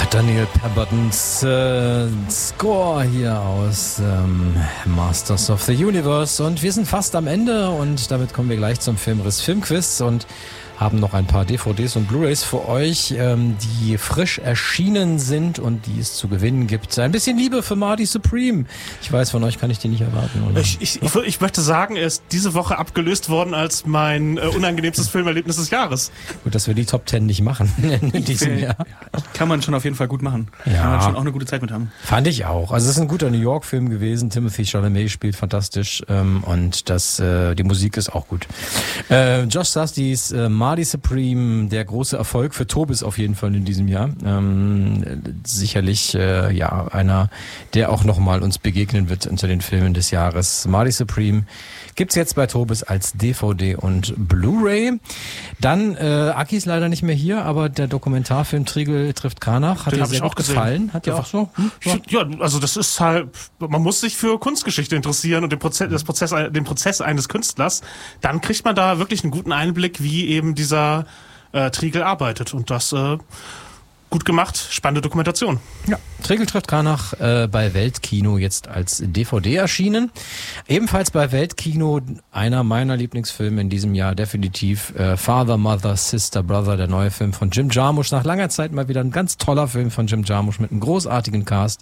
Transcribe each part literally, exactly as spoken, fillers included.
Daniel Pembertons äh, Score hier aus ähm, Masters of the Universe. Und wir sind fast am Ende und damit kommen wir gleich zum Filmriss Filmquiz und haben noch ein paar D V Ds und Blu-rays für euch, ähm, die frisch erschienen sind und die es zu gewinnen gibt. Ein bisschen Liebe für Marty Supreme. Ich weiß, von euch kann ich die nicht erwarten. Oder? Ich, ich, ich, ich möchte sagen, er ist diese Woche abgelöst worden als mein äh, unangenehmstes Filmerlebnis des Jahres. Gut, dass wir die Top Ten nicht machen in diesem Jahr. Kann man schon auf jeden Fall gut machen. Ja. Kann man schon auch eine gute Zeit mit haben. Fand ich auch. Also es ist ein guter New York-Film gewesen. Timothy Chalamet spielt fantastisch ähm, und das, äh, die Musik ist auch gut. Äh, Josh Sastys äh, Marty Supreme, der große Erfolg für Tobis auf jeden Fall in diesem Jahr. Ähm, sicherlich äh, ja einer, der auch nochmal uns begegnen wird unter den Filmen des Jahres. Marty Supreme gibt's jetzt bei Tobis als D V D und Blu-ray. Dann, äh, Aki ist leider nicht mehr hier, aber der Dokumentarfilm Trigel trifft Kranach hat dir sehr gut gefallen. Hat dir auch so? Hm? Ja, also das ist halt, man muss sich für Kunstgeschichte interessieren und den Prozess, das Prozess, den Prozess eines Künstlers. Dann kriegt man da wirklich einen guten Einblick, wie eben dieser äh, Trigel arbeitet. Und das äh, gut gemacht, spannende Dokumentation. Ja, Trigel trifft Kranach äh, bei Weltkino jetzt als D V D erschienen. Ebenfalls bei Weltkino einer meiner Lieblingsfilme in diesem Jahr, definitiv äh, Father, Mother, Sister, Brother, der neue Film von Jim Jarmusch. Nach langer Zeit mal wieder ein ganz toller Film von Jim Jarmusch mit einem großartigen Cast.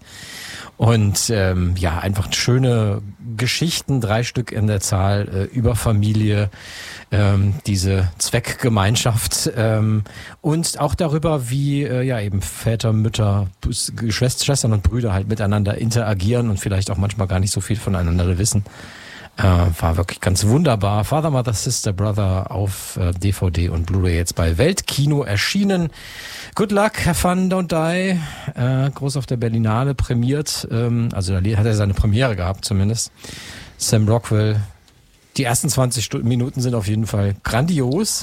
Und ähm, ja, einfach schöne Geschichten, drei Stück in der Zahl, äh, über Familie, ähm, diese Zweckgemeinschaft ähm, und auch darüber, wie äh, ja eben Väter, Mütter, Schwestern und Brüder halt miteinander interagieren und vielleicht auch manchmal gar nicht so viel voneinander wissen. Äh, war wirklich ganz wunderbar. Father, Mother, Sister, Brother auf äh, D V D und Blu-ray jetzt bei Weltkino erschienen. Good luck, have fun, don't die. Äh, groß auf der Berlinale prämiert. Ähm, also da hat er seine Premiere gehabt zumindest. Sam Rockwell. Die ersten zwanzig Minuten sind auf jeden Fall grandios.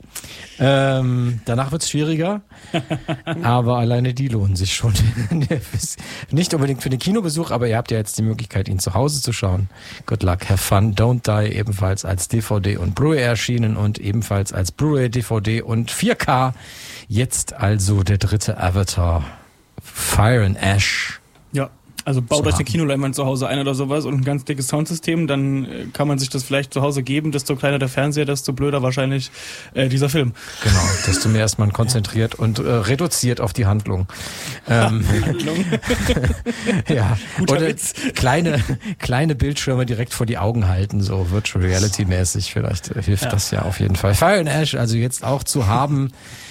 Ähm, danach wird's schwieriger, aber alleine die lohnen sich schon. Nicht unbedingt für den Kinobesuch, aber ihr habt ja jetzt die Möglichkeit, ihn zu Hause zu schauen. Good luck, have fun, don't die, ebenfalls als D V D und Blu-ray erschienen und ebenfalls als Blu-ray, D V D und vier K. Jetzt also der dritte Avatar, Fire and Ash. Ja. Also baut So euch eine haben. Kinoleinwand zu Hause ein oder sowas und ein ganz dickes Soundsystem, dann äh, kann man sich das vielleicht zu Hause geben. Desto kleiner der Fernseher, desto blöder wahrscheinlich äh, dieser Film. Genau, desto mehr ist man konzentriert und äh, reduziert auf die Handlung. Ähm, Handlung. ja, Guter oder Witz. kleine kleine Bildschirme direkt vor die Augen halten, so Virtual Reality mäßig. Vielleicht äh, hilft Ja. das ja auf jeden Fall. Fire and Ash, also jetzt auch zu haben.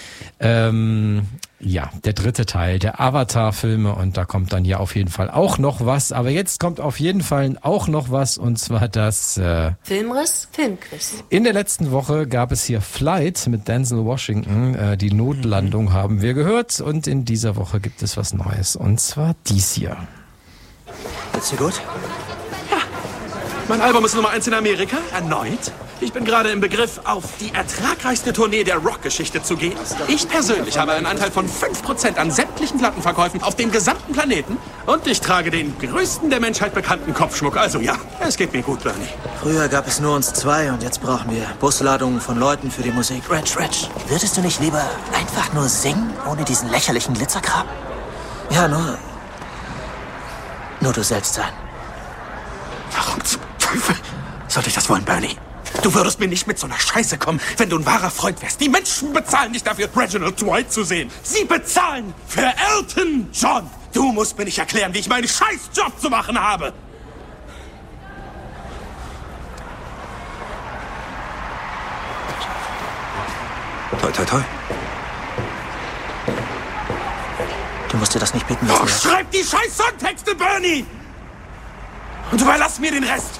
Ähm, ja, der dritte Teil der Avatar-Filme und da kommt dann ja auf jeden Fall auch noch was. Aber jetzt kommt auf jeden Fall auch noch was und zwar das äh, Filmriss Filmquiz. in der letzten Woche gab es hier Flight mit Denzel Washington. Äh, die Notlandung haben wir gehört und in dieser Woche gibt es was Neues und zwar dies hier. Geht's dir gut? Ja. Mein Album ist Nummer eins in Amerika. Erneut. Ich bin gerade im Begriff, auf die ertragreichste Tournee der Rockgeschichte zu gehen. Ich persönlich habe einen Anteil von fünf Prozent an sämtlichen Plattenverkäufen auf dem gesamten Planeten. Und ich trage den größten der Menschheit bekannten Kopfschmuck. Also ja, es geht mir gut, Bernie. Früher gab es nur uns zwei und jetzt brauchen wir Busladungen von Leuten für die Musik. Rich, Rich, würdest du nicht lieber einfach nur singen, ohne diesen lächerlichen Glitzerkram? Ja, nur... nur du selbst sein. Warum zum Teufel sollte ich das wollen, Bernie? Du würdest mir nicht mit so einer Scheiße kommen, wenn du ein wahrer Freund wärst. Die Menschen bezahlen nicht dafür, Reginald Dwight zu sehen. Sie bezahlen für Elton John. Du musst mir nicht erklären, wie ich meinen Scheißjob zu machen habe. Toi, toi, toi. Du musst dir das nicht bitten Oh, lassen. schreib die scheiß Songtexte, Bernie! Und überlass mir den Rest.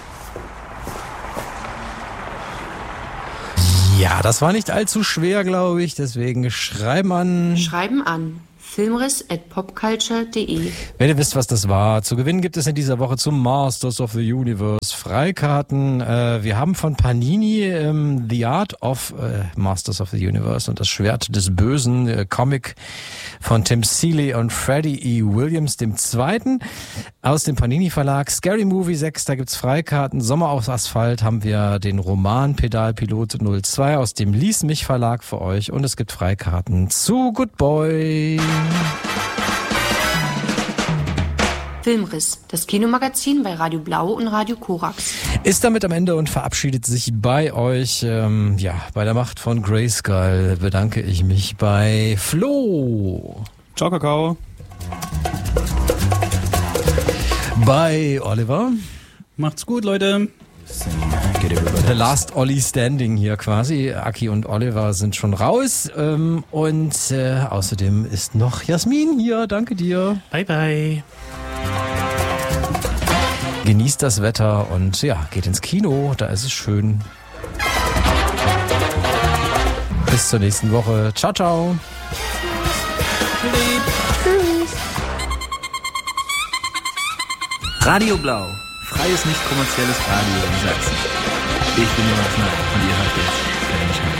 Ja, das war nicht allzu schwer, glaube ich. Deswegen schreiben an... Schreiben an filmriss at popculture punkt de. Wenn ihr wisst, was das war. Zu gewinnen gibt es in dieser Woche zum Masters of the Universe Freikarten. Äh, wir haben von Panini ähm, The Art of äh, Masters of the Universe und das Schwert des Bösen, äh, Comic von Tim Seeley und Freddie E. Williams, dem Zweiten, aus dem Panini Verlag. Scary Movie sechs, da gibt's Freikarten. Sommer auf Asphalt haben wir den Roman Pedalpilot null zwei aus dem Lies mich Verlag für euch und es gibt Freikarten zu Good Boy. Filmriss, das Kinomagazin bei Radio Blau und Radio Korax. Ist damit am Ende und verabschiedet sich bei euch, ähm, ja, bei der Macht von Grayskull bedanke ich mich bei Flo. Ciao, Kakao. Bei Oliver. Macht's gut, Leute. The Last Ollie Standing hier quasi. Aki und Oliver sind schon raus. Ähm, und äh, außerdem ist noch Jasmin hier. Danke dir. Bye, bye. Genießt das Wetter und ja, geht ins Kino. Da ist es schön. Bis zur nächsten Woche. Ciao, ciao. Tschüss. Radio Blau. Freies, nicht kommerzielles Radio in Sachsen. Ich bin Jonas Ney und ihr hört jetzt